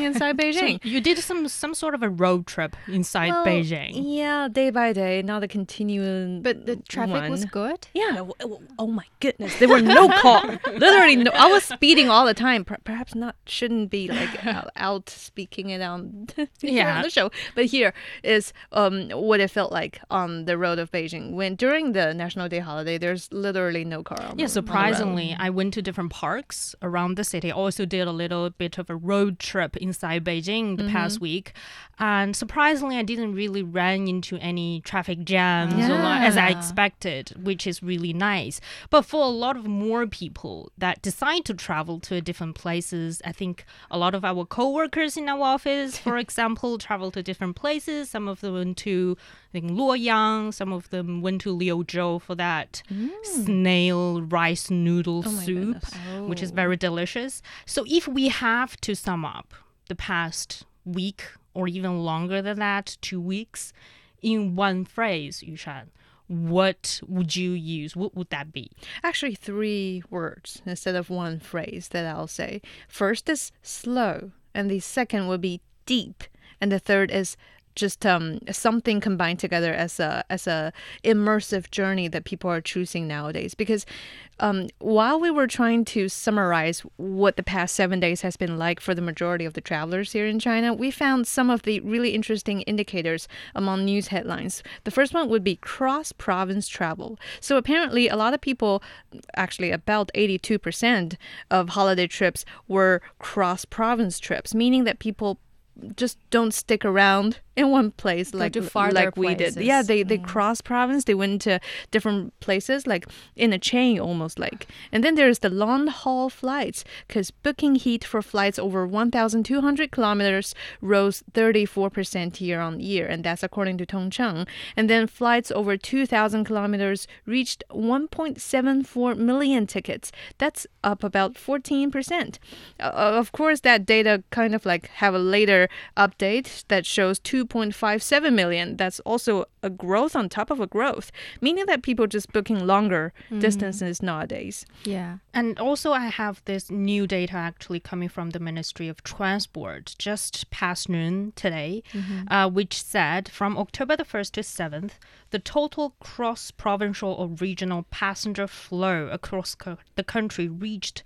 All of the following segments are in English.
living inside Beijing. So you did some sort of a road trip inside Beijing. Yeah, day by day, not a continuing. But the traffic was good? Yeah. Oh my goodness, there were no car. Literally, no. I was speeding all the time. Perhaps not. Shouldn't be like out speaking it on the show. But here is what it felt like on the road of Beijing when during the National Day holiday. There's literally no car on the surprisingly, I went to different parks around the city. Also did a little bit of a road trip inside Beijing the past week. And surprisingly, I didn't really run into any traffic jams as I expected, which is really nice. But for a lot of more people that decide to travel to different places, I think a lot of our co-workers in our office, for example, travel to different places. Some of them went to, I think, Luoyang. Some of them went to Liuzhou for that snail rice noodle soup, which is very delicious. So if we have to sum up the past week or even longer than that, 2 weeks, in one phrase, Yushan, what would you use? What would that be? Actually, 3 words instead of one phrase that I'll say. First is slow, and the second would be deep, and the third is just something combined together as a immersive journey that people are choosing nowadays. Because while we were trying to summarize what the past 7 days has been like for the majority of the travelers here in China, we found some of the really interesting indicators among news headlines. The first one would be cross-province travel. So apparently a lot of people, actually about 82% of holiday trips were cross-province trips, meaning that people just don't stick around in one place like we did. Yeah, they cross province. They went to different places, like in a chain almost like. And then there's the long haul flights, because booking heat for flights over 1,200 kilometers rose 34% year on year, and that's according to Tongcheng. And then flights over 2,000 kilometers reached 1.74 million tickets. That's up about 14%. Of course, that data kind of like have a later update that shows 2.57 million. That's also a growth on top of a growth, meaning that people just booking longer distances nowadays. Yeah. And also I have this new data actually coming from the Ministry of Transport just past noon today, which said from October the 1st to 7th, the total cross-provincial or regional passenger flow across the country reached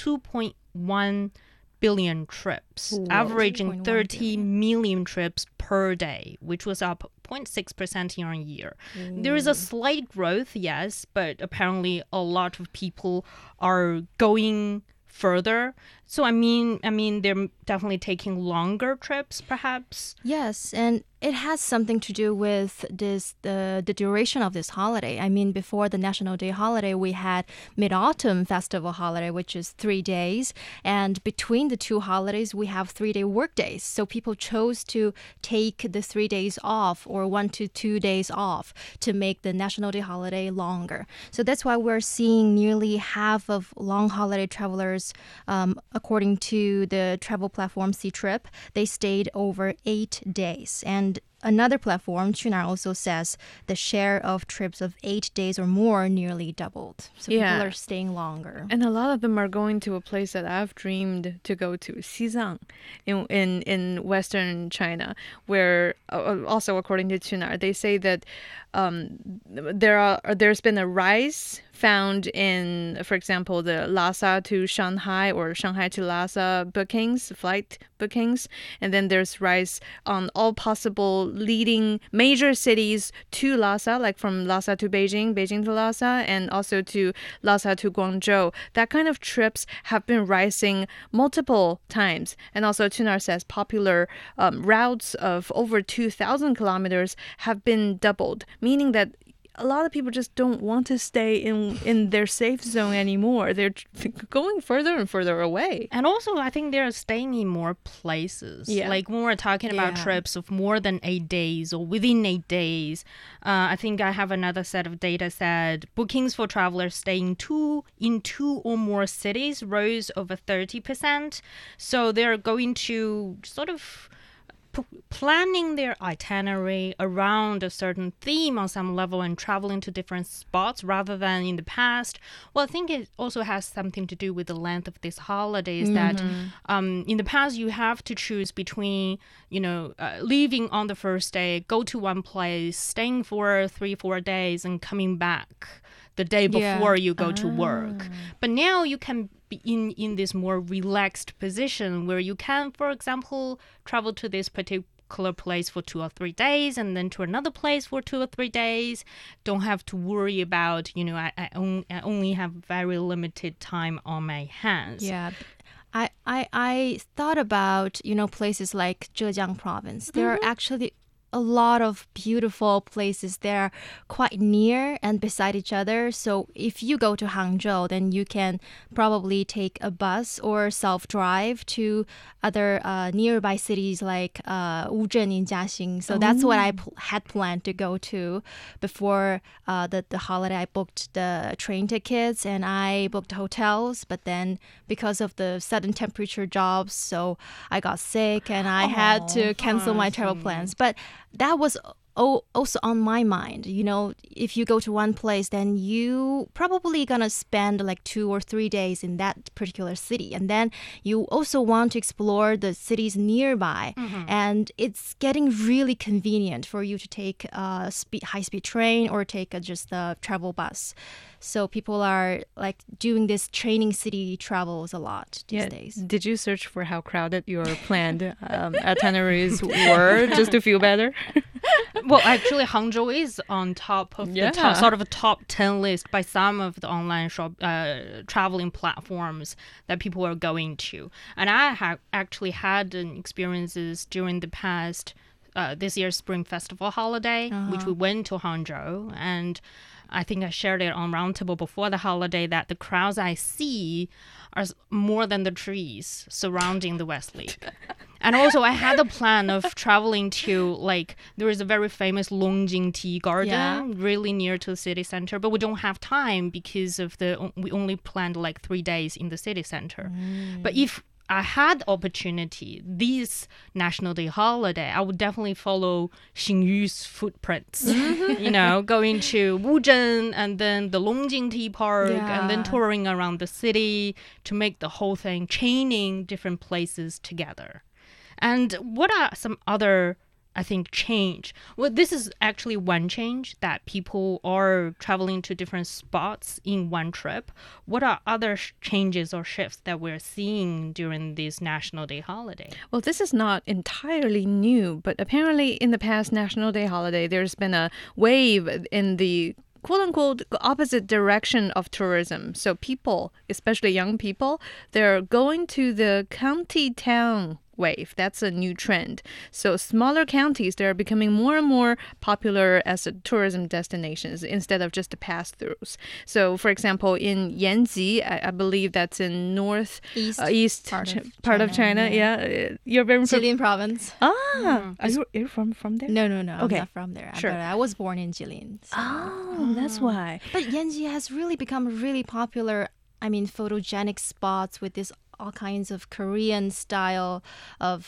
2.1 billion trips, averaging 30 million trips per day, which was up 0.6% year on year. There is a slight growth, yes, but apparently a lot of people are going further. So I mean they're definitely taking longer trips perhaps. Yes, and it has something to do with the duration of this holiday. I mean, before the National Day holiday, we had Mid-Autumn Festival holiday, which is 3 days. And between the two holidays, we have 3-day work days. So people chose to take the 3 days off or 1 to 2 days off to make the National Day holiday longer. So that's why we're seeing nearly half of long holiday travelers, according to the travel platform Ctrip, they stayed over 8 days. And another platform, Qunar, also says the share of trips of 8 days or more nearly doubled. So people are staying longer. And a lot of them are going to a place that I've dreamed to go to, Xizang, in western China, where also according to Qunar, they say that there's been a rise found in, for example, the Lhasa to Shanghai or Shanghai to Lhasa bookings, flight bookings. And then there's rise on all possible leading major cities to Lhasa, like from Lhasa to Beijing, Beijing to Lhasa, and also to Lhasa to Guangzhou. That kind of trips have been rising multiple times. And also Qunar says popular routes of over 2,000 kilometers have been doubled, meaning that a lot of people just don't want to stay in their safe zone anymore. They're going further and further away. And also, I think they're staying in more places. Yeah. Like when we're talking about trips of more than 8 days or within 8 days, I think I have another set of data said bookings for travelers staying in two or more cities rose over 30%. So they're going to sort of planning their itinerary around a certain theme on some level and traveling to different spots rather than in the past. Well, I think it also has something to do with the length of these holidays that in the past you have to choose between, leaving on the first day, go to one place, staying for 3-4 days and coming back the day before you go to work. But now you can be in this more relaxed position where you can, for example, travel to this particular place for 2 or 3 days and then to another place for 2 or 3 days. Don't have to worry about, I only have very limited time on my hands. Yeah. I thought about, places like Zhejiang province. There are actually a lot of beautiful places there, quite near and beside each other. So if you go to Hangzhou, then you can probably take a bus or self-drive to other nearby cities like Wuzhen in Jiaxing. So that's what I had planned to go to before the holiday. I booked the train tickets and I booked hotels, but then because of the sudden temperature drops, so I got sick and I had to cancel my travel plans. But that was also on my mind. If you go to one place, then you probably gonna spend like 2 or 3 days in that particular city. And then you also want to explore the cities nearby. And it's getting really convenient for you to take a high-speed train or take just a travel bus. So people are like doing this training city travels a lot these days. Did you search for how crowded your planned itineraries were just to feel better? Well, actually, Hangzhou is on top of the top 10 list by some of the online traveling platforms that people are going to. And I have actually had experiences during the past this year's Spring Festival holiday, which we went to Hangzhou, and I think I shared it on Roundtable before the holiday that the crowds I see are more than the trees surrounding the West Lake. And also I had a plan of traveling to, there is a very famous Longjing Tea Garden really near to the city center, but we don't have time because of we only planned 3 days in the city center. But if I had opportunity this National Day holiday, I would definitely follow Xing Yu's footprints. Going to Wuzhen and then the Longjing Tea Park and then touring around the city to make the whole thing, chaining different places together. And what are some other, I think, change? Well, this is actually one change, that people are traveling to different spots in one trip. What are other changes or shifts that we're seeing during this National Day holiday? Well, this is not entirely new, but apparently in the past National Day holiday, there's been a wave in the quote-unquote opposite direction of tourism. So people, especially young people, they're going to the county town wave. That's a new trend. So smaller counties, they're becoming more and more popular as tourism destinations instead of just the pass-throughs. So for example, in Yanji, I believe that's in northeast part of China. Yeah. You're very from Jilin province. Are you from there? No, Okay. I'm not from there. Sure. But I was born in Jilin. So. Oh, that's why. But Yanji has really become really popular. Photogenic spots with this all kinds of Korean style of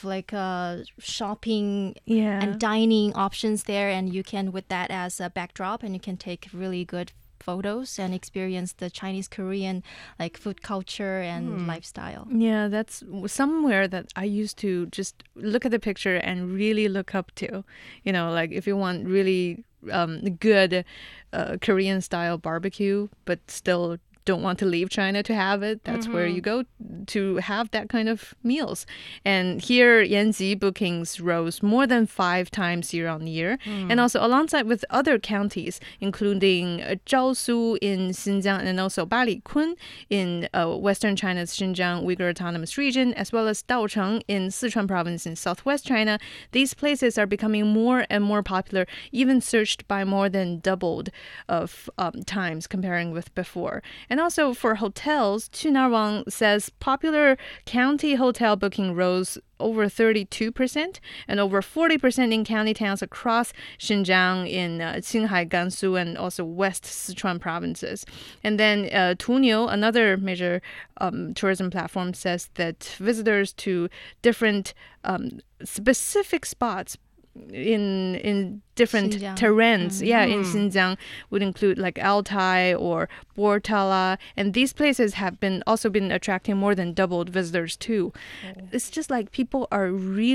shopping and dining options there, and you can with that as a backdrop, and you can take really good photos and experience the Chinese Korean food culture and lifestyle. Yeah, that's somewhere that I used to just look at the picture and really look up to. If you want really good Korean style barbecue, but still don't want to leave China to have it, that's where you go to have that kind of meals. And here, Yanji bookings rose more than 5 times year on year. And also alongside with other counties, including Zhaosu in Xinjiang and also Balikun in western China's Xinjiang Uyghur Autonomous Region, as well as Daocheng in Sichuan province in southwest China. These places are becoming more and more popular, even searched by more than doubled of times comparing with before. And And also for hotels, Chunarwang says popular county hotel booking rose over 32% and over 40% in county towns across Xinjiang, in Qinghai, Gansu, and also West Sichuan provinces. And then Tuniu, another major tourism platform, says that visitors to different specific spots in different Xinjiang. terrains, in Xinjiang would include like Altai or Bortala, and these places have also been attracting more than doubled visitors too. It's just like people are really